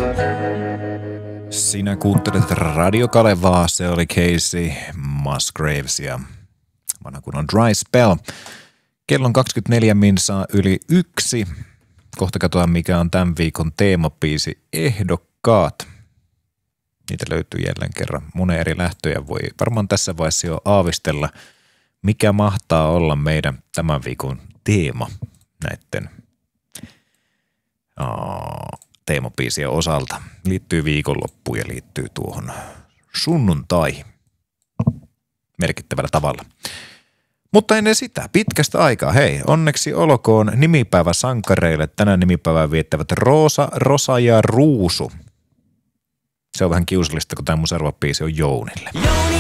Sinä kuuntelet Radio Kalevaa, se oli Casey Musgraves ja vanha kunnon Dry Spell. Kello on 24 minsaa yli 1. Kohta katsotaan, mikä on tämän viikon teemabiisi ehdokkaat. Niitä löytyy jälleen kerran monen eri lähtöjä. Voi varmaan tässä vaiheessa jo aavistella, mikä mahtaa olla meidän tämän viikon teema näiden teemabiisien osalta. Liittyy viikonloppuun ja liittyy tuohon sunnuntaihin merkittävällä tavalla. Mutta ennen sitä, pitkästä aikaa, hei, onneksi olkoon nimipäivä sankareille. Tänään nimipäivää viettävät Roosa, Rosa ja Ruusu. Se on vähän kiusallista, kun tämä mun seuraava biisi on Jounille. Jouni